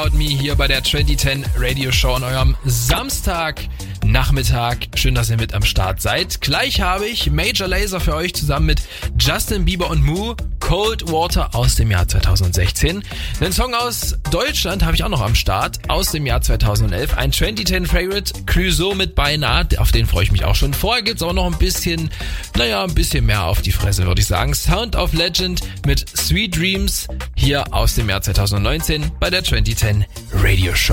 About Me hier bei der 2010 Radio Show an eurem Samstagnachmittag. Schön, dass ihr mit am Start seid. Gleich habe ich Major Lazer für euch zusammen mit Justin Bieber und Moo, Cold Water aus dem Jahr 2016. Einen Song aus Deutschland habe ich auch noch am Start, aus dem Jahr 2011. Ein 2010 Favorite, Clouseau mit Beinahe, auf den freue ich mich auch schon. Vorher gibt's auch noch ein bisschen mehr auf die Fresse, würde ich sagen. Sound of Legend mit Sweet Dreams hier aus dem Jahr 2019 bei der 2010 Radio Show.